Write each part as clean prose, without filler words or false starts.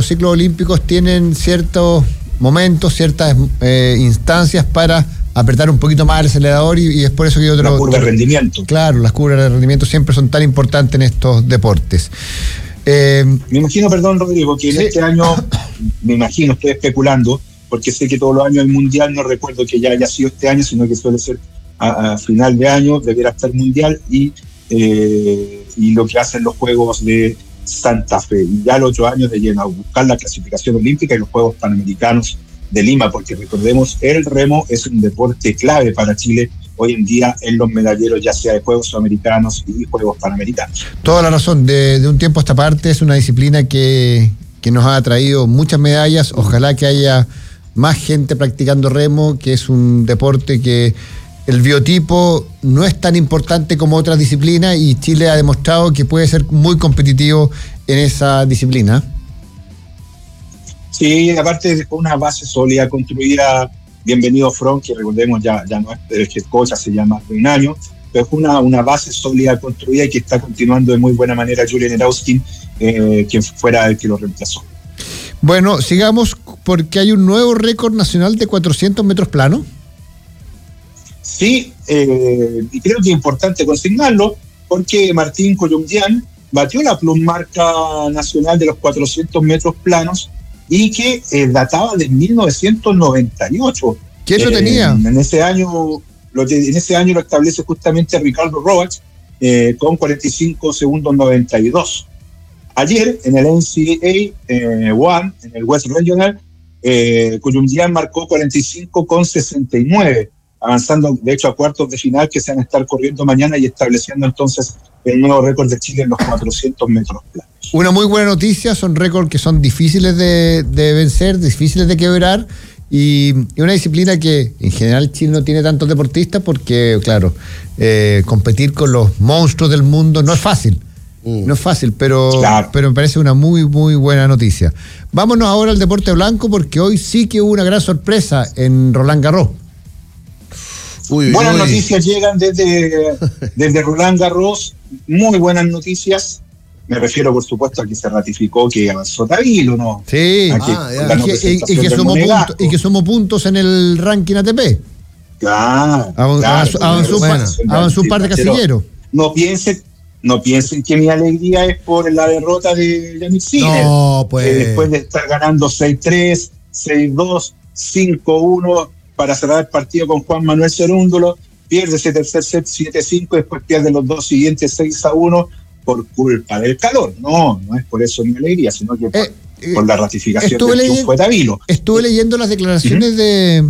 ciclos olímpicos tienen ciertos momentos, ciertas instancias para apretar un poquito más el acelerador y es por eso que la curva de rendimiento. Claro, las curvas de rendimiento siempre son tan importantes en estos deportes. Me imagino, perdón Rodrigo, que en este año, estoy especulando, porque sé que todos los años el mundial, no recuerdo que ya haya sido este año, sino que suele ser a final de año, debiera estar mundial y lo que hacen los Juegos de Santa Fe. Y ya los 8 años de lleno a buscar la clasificación olímpica y los Juegos Panamericanos de Lima, porque recordemos, el remo es un deporte clave para Chile hoy en día en los medalleros, ya sea de Juegos Sudamericanos y Juegos Panamericanos. Toda la razón, de un tiempo a esta parte es una disciplina que nos ha traído muchas medallas. Ojalá que haya más gente practicando remo, que es un deporte que el biotipo no es tan importante como otras disciplinas y Chile ha demostrado que puede ser muy competitivo en esa disciplina. Sí, aparte de una base sólida construida, bienvenido Front, que recordemos ya no es el head coach, hace ya más de un año, pero es una base sólida construida y que está continuando de muy buena manera Julian Erauskin, quien fuera el que lo reemplazó. Bueno, sigamos porque hay un nuevo récord nacional de 400 metros plano. Sí, y creo que es importante consignarlo porque Martín Colombián batió la plusmarca nacional de los 400 metros planos y que databa de 1998. ¿Quién lo tenía? En ese año lo establece justamente Ricardo Roach con 45 segundos 92. Ayer en el NCAA One, en el West Regional, Colombián marcó 45,69, avanzando de hecho a cuartos de final que se van a estar corriendo mañana y estableciendo entonces el nuevo récord de Chile en los 400 metros planos. Una muy buena noticia, son récords que son difíciles de vencer, difíciles de quebrar y una disciplina que en general Chile no tiene tantos deportistas porque, claro, competir con los monstruos del mundo no es fácil. No es fácil, pero me parece una muy, muy buena noticia. Vámonos ahora al deporte blanco porque hoy sí que hubo una gran sorpresa en Roland Garros. Buenas noticias llegan desde Roland Garros, muy buenas noticias. Me refiero, por supuesto, a que se ratificó que avanzó Tabilo, ¿no? Sí, y que sumó puntos en el ranking ATP. Claro. Avanzó un par de casilleros. No piensen que mi alegría es por la derrota de Jannik Sinner. No, pues. Después de estar ganando 6-3, 6-2, 5-1 para cerrar el partido con Juan Manuel Cerúndolo, pierde ese tercer set 7-5, después pierde los dos siguientes 6-1 por culpa del calor. No es por eso mi alegría, sino que por la ratificación del triunfo de Tabilo. Estuve leyendo las declaraciones de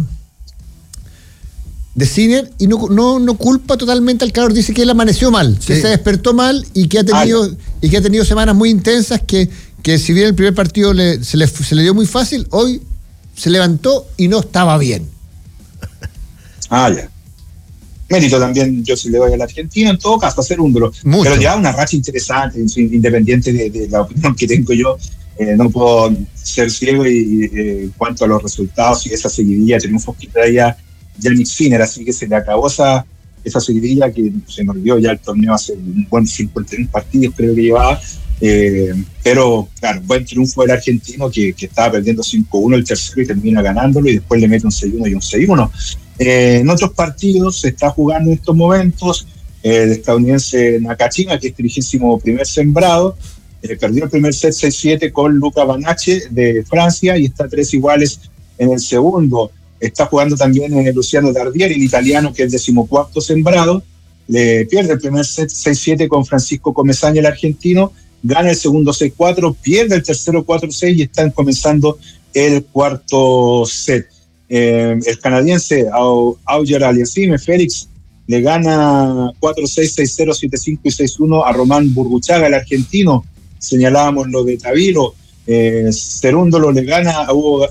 Sinner y no culpa totalmente al calor, dice que él amaneció mal, que se despertó mal y que ha tenido semanas muy intensas que si bien el primer partido se le dio muy fácil, hoy se levantó y no estaba bien. Ya. Mérito también, yo sí le doy al argentino, en todo caso, a Cerúndolo. Pero ya una racha interesante, independiente de la opinión que tengo yo, no puedo ser ciego en cuanto a los resultados y esa seguidilla de triunfos que traía Jannik Sinner, así que se le acabó esa seguidilla que se nos olvidó ya el torneo hace un buen 51 partidos creo que llevaba, pero claro, buen triunfo del argentino que estaba perdiendo 5-1 el tercero y termina ganándolo y después le mete un 6-1 y un 6-1. En otros partidos se está jugando en estos momentos el estadounidense Nakashima, que es 31º sembrado, perdió el primer set 6-7 con Luca Banache de Francia y está 3 iguales en el segundo. Está jugando también Luciano Dardieri, el italiano, que es 14º sembrado, le pierde el primer set 6-7 con Francisco Comesaña, el argentino, gana el segundo 6-4, pierde el tercero 4-6 y están comenzando el cuarto set. El canadiense Auger Aliassime Félix le gana 4-6, 6-0, 7-5 y 6-1 a Román Burruchaga, el argentino. Señalábamos lo de Tabilo. Cerúndolo le gana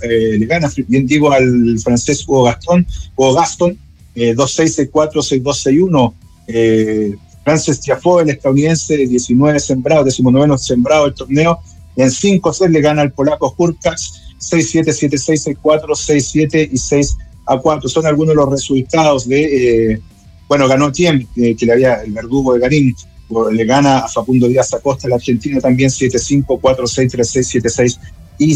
al francés Hugo Gaston 2-6, 6-4, 6-2, 6-1. Frances Tiafoe, el estadounidense, 19 sembrado, 19º sembrado del torneo, en 5-6 le gana al polaco Hurkacz 6-7, 7-6, 6-4, 6-7 y 6-4. Son algunos de los resultados ganó Thiem, que le había el verdugo de Garín, le gana a Facundo Díaz Acosta, el argentino también 7-5, 4-6, 3-6,